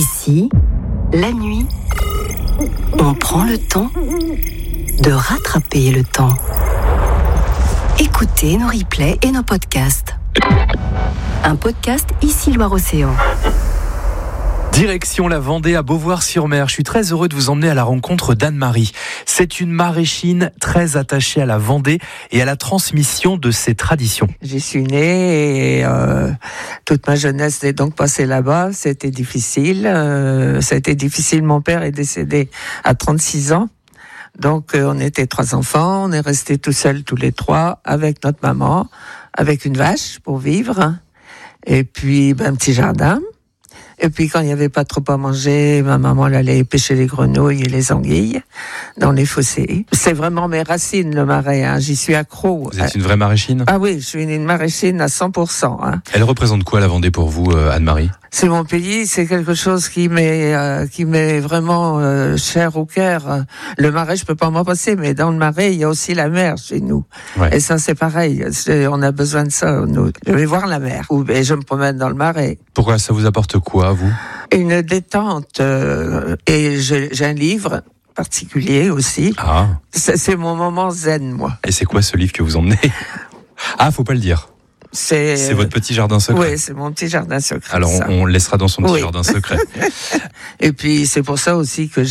Ici, la nuit, on prend le temps de rattraper le temps. Écoutez nos replays et nos podcasts. Un podcast Ici Loire-Océan. Direction la Vendée à Beauvoir-sur-Mer. Je suis très heureux de vous emmener à la rencontre d'Anne-Marie. C'est une maraîchine très attachée à la Vendée et à la transmission de ses traditions. J'y suis née et toute ma jeunesse est donc passée là-bas. C'était difficile. Ça a été difficile. Mon père est décédé à 36 ans. Donc on était 3 enfants. On est restés tout seuls tous les 3 avec notre maman, avec une vache pour vivre. Et puis un petit jardin. Et puis quand il n'y avait pas trop à manger, ma maman elle allait pêcher les grenouilles et les anguilles dans les fossés. C'est vraiment mes racines, le marais. Hein. J'y suis accro. Vous êtes une vraie maraîchine ? Ah oui, je suis une maraîchine à 100%. Hein. Elle représente quoi la Vendée pour vous, Anne-Marie ? C'est mon pays, c'est quelque chose qui m'est vraiment cher au cœur. Le marais, je peux pas m'en passer, mais dans le marais, il y a aussi la mer chez nous. Ouais. Et ça, c'est pareil. On a besoin de ça. Nous. Je vais voir la mer. Et je me promène dans le marais. Pourquoi ? Ça vous apporte quoi, vous ? Une détente. Et j'ai un livre particulier aussi. Ah. C'est mon moment zen, moi. Et c'est quoi ce livre que vous emmenez ? Ah, faut pas le dire. C'est votre petit jardin secret. Oui, c'est mon petit jardin secret. Alors on le laissera dans son petit jardin secret. Et puis c'est pour ça aussi que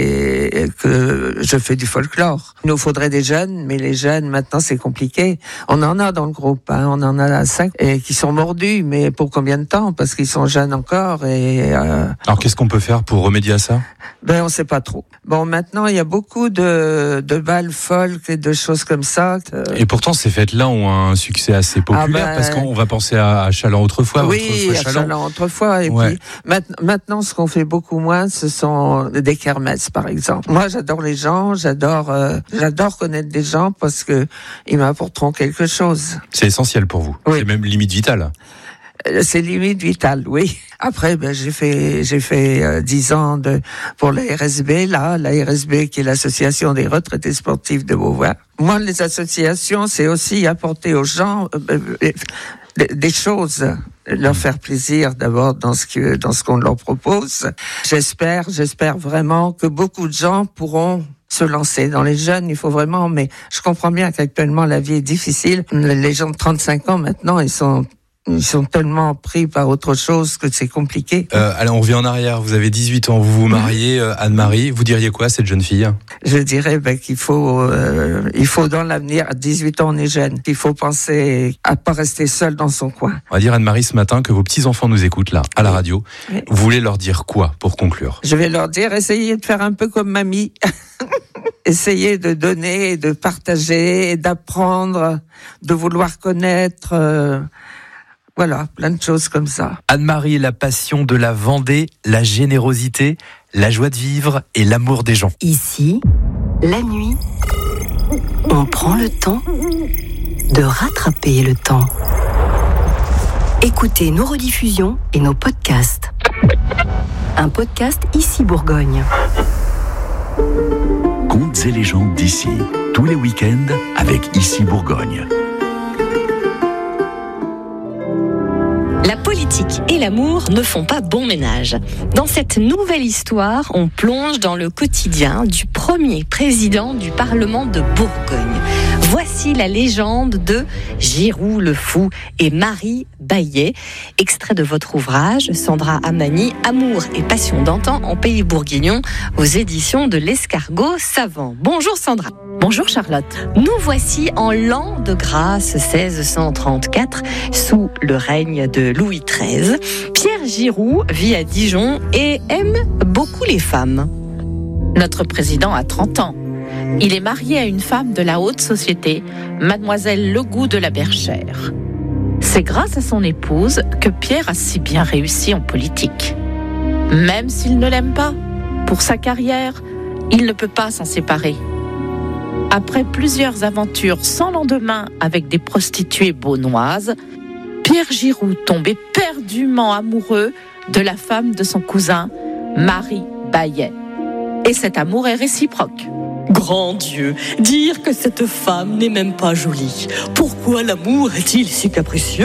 je fais du folklore. Il nous faudrait des jeunes, mais les jeunes maintenant c'est compliqué. On en a dans le groupe, hein, on en a 5 et qui sont mordus, mais pour combien de temps ? Parce qu'ils sont jeunes encore. Alors qu'est-ce qu'on peut faire pour remédier à ça ? On sait pas trop. Bon, maintenant il y a beaucoup de balles folk et de choses comme ça. Et pourtant ces fêtes-là ont un succès assez populaire. Parce qu'on va penser à Chaland autrefois. Oui, à Chaland autrefois. Et puis maintenant, ce qu'on fait beaucoup moins, ce sont des kermesses, par exemple. Moi, j'adore les gens, j'adore connaître des gens parce que ils m'apporteront quelque chose. C'est essentiel pour vous. Oui. C'est même limite vitale. C'est limite vital, oui. Après, j'ai fait 10 ans pour la RSB, la RSB qui est l'association des retraités sportifs de Beauvoir. Moi, les associations, c'est aussi apporter aux gens des choses, leur faire plaisir d'abord dans ce qu'on leur propose. J'espère vraiment que beaucoup de gens pourront se lancer. Dans les jeunes, il faut vraiment, mais je comprends bien qu'actuellement la vie est difficile. Les gens de 35 ans maintenant, ils sont tellement pris par autre chose que c'est compliqué. Alors on revient en arrière, vous avez 18 ans, vous vous mariez, Anne-Marie, vous diriez quoi à cette jeune fille ? Je dirais qu'il faut dans l'avenir, à 18 ans on est jeune, il faut penser à pas rester seul dans son coin. On va dire Anne-Marie ce matin que vos petits-enfants nous écoutent là, à la radio. Oui. Vous voulez leur dire quoi pour conclure ? Je vais leur dire, essayez de faire un peu comme mamie. Essayez de donner, de partager, d'apprendre, de vouloir connaître... Voilà, plein de choses comme ça. Anne-Marie, la passion de la Vendée, la générosité, la joie de vivre et l'amour des gens. Ici, la nuit, on prend le temps de rattraper le temps. Écoutez nos rediffusions et nos podcasts. Un podcast Ici Bourgogne. Contes et légendes d'ici, tous les week-ends avec Ici Bourgogne. La politique et l'amour ne font pas bon ménage. Dans cette nouvelle histoire, on plonge dans le quotidien du premier président du Parlement de Bourgogne. Voici la légende de Giroux le Fou et Marie Baillet, extrait de votre ouvrage Sandra Amani, Amour et passion d'antan en pays bourguignon, aux éditions de l'Escargot Savant. Bonjour Sandra. Bonjour Charlotte. Nous voici en l'an de grâce 1634, sous le règne de Louis XIII. Pierre Giroux vit à Dijon et aime beaucoup les femmes. Notre président a 30 ans. Il est marié à une femme de la haute société, mademoiselle Legout de la Berchère. C'est grâce à son épouse que Pierre a si bien réussi en politique. Même s'il ne l'aime pas, pour sa carrière, il ne peut pas s'en séparer. Après plusieurs aventures sans lendemain avec des prostituées beaunoises, Pierre Giroux tombe éperdument amoureux de la femme de son cousin, Marie Baillet. Et cet amour est réciproque. Grand Dieu, dire que cette femme n'est même pas jolie. Pourquoi l'amour est-il si capricieux ?